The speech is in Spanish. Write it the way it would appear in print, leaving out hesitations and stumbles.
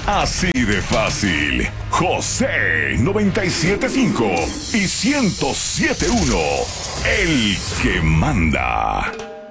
Así de fácil. José 975 y 107.1. El que manda.